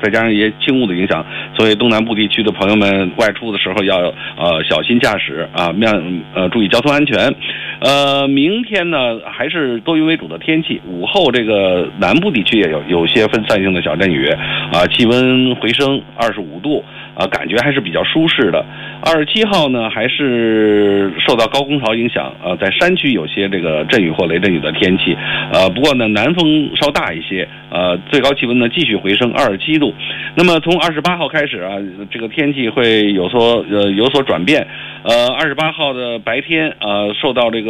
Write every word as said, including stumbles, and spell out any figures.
再加上一些轻雾的影响，所以东南部地区的朋友们外出的时候要呃小心驾驶啊，面呃注意交通安全。呃，明天呢还是多云为主的天气，午后这个南部地区也有有些分散性的小阵雨啊，气温回升二十五度啊，感觉还是比较舒适的。二十七号呢还是受到高空潮影响，呃，在山区有些这个阵雨或雷阵雨的天气，呃，不过呢南风稍大一些，呃，最高气温呢继续回升二十七度。那么从二十八号开始啊，这个天气会有所呃有所转变，呃，二十八号的白天呃受到这个